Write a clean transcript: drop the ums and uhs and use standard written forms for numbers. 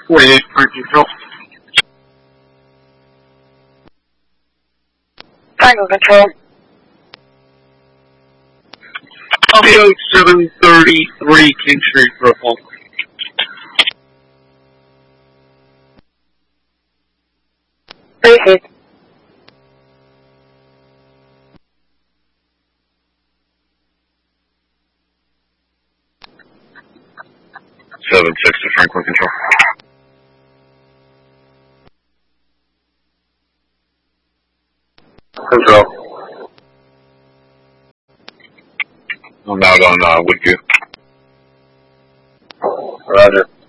48 for control. Tango control. Audio 733 King Street, Brooklyn. Appreciate. 7-6 to Franklin Control. Control. I'm out on Woodview. Roger.